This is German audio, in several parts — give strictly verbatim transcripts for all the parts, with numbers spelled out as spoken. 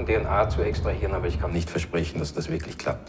versuchen, D N A zu extrahieren, aber ich kann nicht versprechen, dass das wirklich klappt.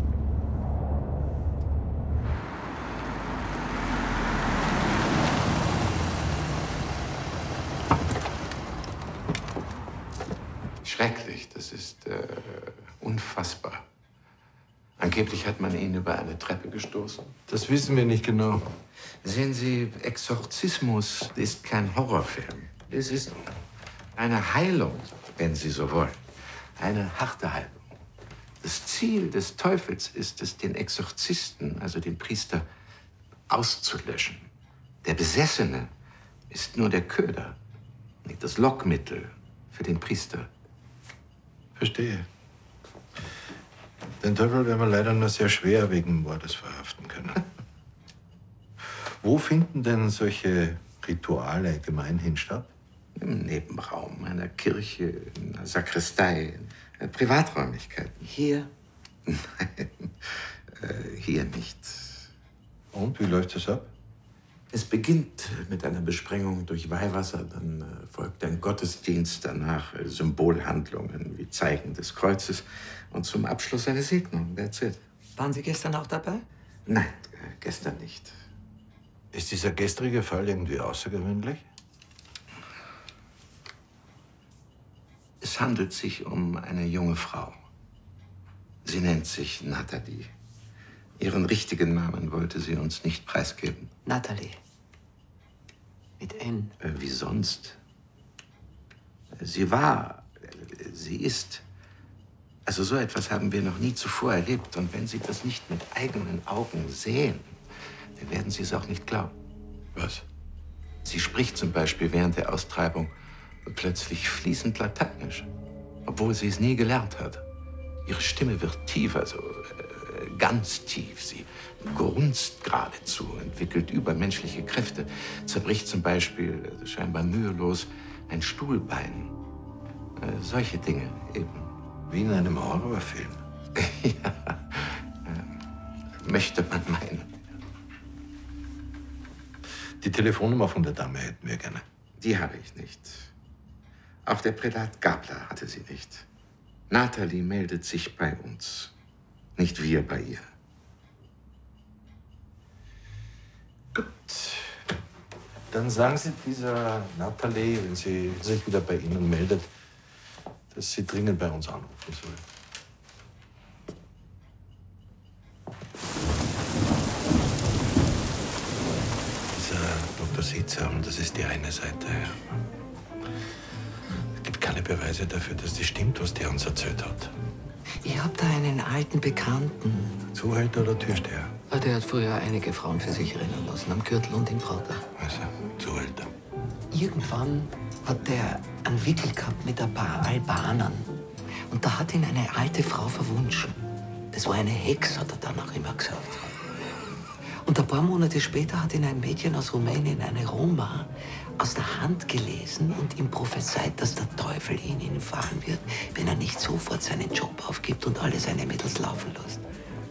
Schrecklich, das ist äh, unfassbar. Angeblich hat man ihn über eine Treppe gestoßen. Das wissen wir nicht genau. Sehen Sie, Exorzismus ist kein Horrorfilm. Es ist eine Heilung, wenn Sie so wollen. Eine harte Heilung. Das Ziel des Teufels ist es, den Exorzisten, also den Priester, auszulöschen. Der Besessene ist nur der Köder, nicht das Lockmittel für den Priester. Verstehe. Den Teufel werden wir leider nur sehr schwer wegen Mordes verhaften können. Wo finden denn solche Rituale gemeinhin statt? Im Nebenraum einer Kirche, in einer Sakristei, in Privaträumlichkeiten. Hier? Nein, äh, hier nicht. Und, wie läuft das ab? Es beginnt mit einer Besprengung durch Weihwasser, dann äh, folgt ein Gottesdienst, danach äh, Symbolhandlungen wie Zeichen des Kreuzes und zum Abschluss eine Segnung. That's it. Waren Sie gestern auch dabei? Nein, äh, gestern nicht. Ist dieser gestrige Fall irgendwie außergewöhnlich? Es handelt sich um eine junge Frau. Sie nennt sich Nathalie. Ihren richtigen Namen wollte sie uns nicht preisgeben. Nathalie. Mit N. Äh, wie sonst? Sie war, äh, sie ist. Also so etwas haben wir noch nie zuvor erlebt. Und wenn Sie das nicht mit eigenen Augen sehen, dann werden Sie es auch nicht glauben. Was? Sie spricht zum Beispiel während der Austreibung plötzlich fließend Lateinisch, obwohl sie es nie gelernt hat. Ihre Stimme wird tief, also äh, ganz tief. Sie grunzt geradezu, entwickelt übermenschliche Kräfte, zerbricht zum Beispiel äh, scheinbar mühelos ein Stuhlbein. Äh, solche Dinge eben. Wie in einem Horrorfilm. Ja, äh, möchte man meinen. Die Telefonnummer von der Dame hätten wir gerne. Die habe ich nicht. Auch der Prälat Gabler hatte sie nicht. Nathalie meldet sich bei uns, nicht wir bei ihr. Gut. Dann sagen Sie dieser Nathalie, wenn sie sich wieder bei Ihnen meldet, dass sie dringend bei uns anrufen soll. Dieser Doktor Sitzam, das ist die eine Seite. Es gibt keine Beweise dafür, dass das stimmt, was der uns erzählt hat. Ich hab da einen alten Bekannten. Zuhälter oder Türsteher? Der hat früher einige Frauen für sich rennen lassen, am Gürtel und im Prater. Also, Zuhälter. Irgendwann hat der einen Wickel gehabt mit ein paar Albanern. Und da hat ihn eine alte Frau verwunschen. Das war eine Hex, hat er danach immer gesagt. Und ein paar Monate später hat ihn ein Mädchen aus Rumänien, eine Roma, aus der Hand gelesen und ihm prophezeit, dass der Teufel ihn ihn fahren wird, wenn er nicht sofort seinen Job aufgibt und alle seine Mädels laufen lässt.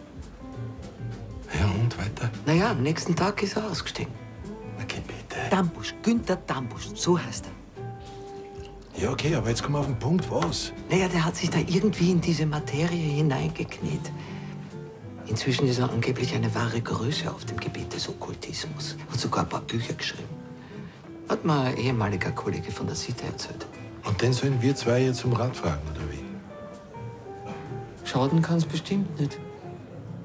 Ja, und weiter? Naja, am nächsten Tag ist er ausgestiegen. Okay, bitte. Dambusch, Günther Dambusch, so heißt er. Ja, okay, aber jetzt kommen wir auf den Punkt. Was? Naja, der hat sich da irgendwie in diese Materie hineingekniet. Inzwischen ist er angeblich eine wahre Größe auf dem Gebiet des Okkultismus. Hat sogar ein paar Bücher geschrieben. Hat mir ein ehemaliger Kollege von der Sitte erzählt. Und den sollen wir zwei jetzt um Rat fragen, oder wie? Schaden kann's bestimmt nicht.